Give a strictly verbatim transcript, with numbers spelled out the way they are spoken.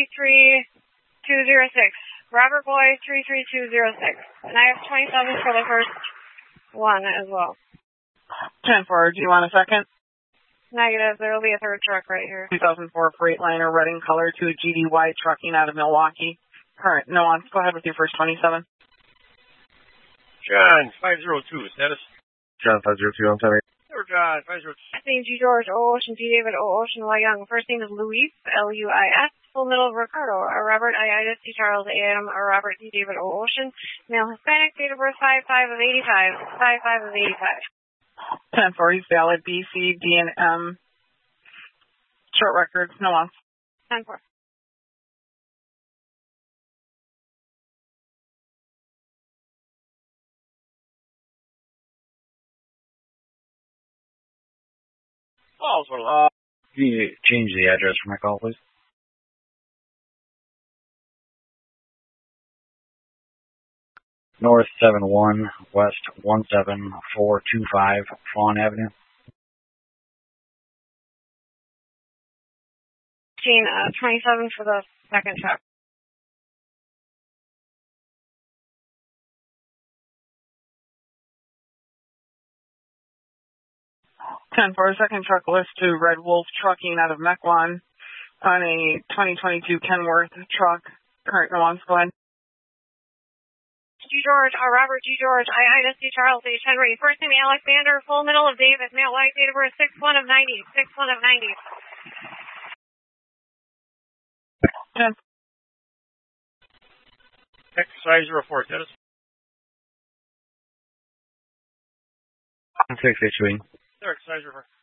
three three two zero six. Robert Boy three three two zero six. And I have twenty-seven for the first one as well. ten four, do you want a second? Negative. There will be a third truck right here. two thousand four Freightliner, red in color, to G D Y Trucking out of Milwaukee. Current nuance. Go ahead with your first twenty-seven. John, five zero two, status? John, five zero two, on time eight. Sir John, five zero two. Last name G. George, O. Ocean, G. David, O. Ocean, Y. Young. First name is Luis, L U I S. Full middle of Ricardo, a Robert I. Itis, C. Charles, A. M. a Robert D. David, O. Ocean. Male Hispanic, date of birth five five of eighty-five. five five of eighty-five. ten four, he's valid, B C, D, and M. Short records, nuance. ten four. Oh, so, uh, Can you change the address for my call, please? North seven one, West one seven four two five, Fawn Avenue. fifteen, uh, twenty-seven for the second truck. ten four, second truck list to Red Wolf Trucking out of Mequon on a twenty twenty-two Kenworth truck. Current nuance, go ahead. G. George, uh, Robert G. George, I. Itis, C. Charles, H. Henry. First name Alexander, full middle of David, male white, date of birth six one of ninety. six one of ninety. ten. exercise zero four, status? six issuing. Sir, exercise zero four.